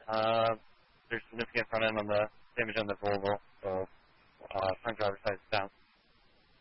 There's significant front end on the damage on the Volvo, so front driver's side is down.